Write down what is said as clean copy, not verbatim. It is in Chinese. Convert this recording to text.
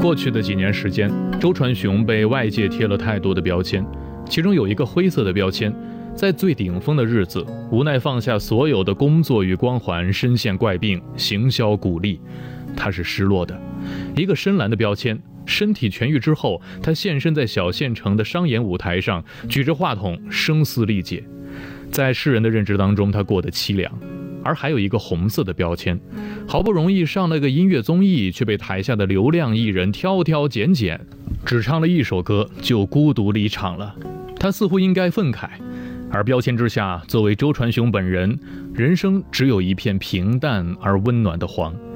过去的几年时间，周传雄被外界贴了太多的标签，其中有一个灰色的标签，在最顶峰的日子，无奈放下所有的工作与光环，身陷怪病，行销鼓励，他是失落的。一个深蓝的标签，身体痊愈之后，他现身在小县城的商演舞台上，举着话筒声嘶力竭。在世人的认知当中，他过得凄凉。而还有一个红色的标签，好不容易上了个音乐综艺，却被台下的流量艺人挑挑拣拣，只唱了一首歌就孤独离场了。他似乎应该愤慨，而标签之下，作为周传雄本人，人生只有一片平淡而温暖的黄。